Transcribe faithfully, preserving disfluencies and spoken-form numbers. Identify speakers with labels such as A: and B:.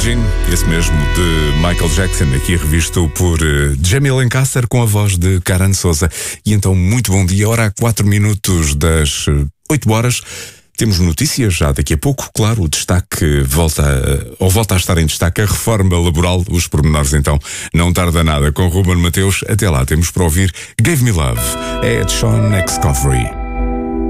A: Imagine, esse mesmo, de Michael Jackson, aqui revisto por uh, Jamie Lancaster com a voz de Karan Souza. E então, muito bom dia. Ora, há quatro minutos das uh, oito horas. Temos notícias já daqui a pouco, claro, o destaque volta a, ou volta a estar em destaque a reforma laboral, os pormenores então não tarda nada com Ruben Mateus. Até lá temos para ouvir Gave Me Love, é de Sean X. Coffrey.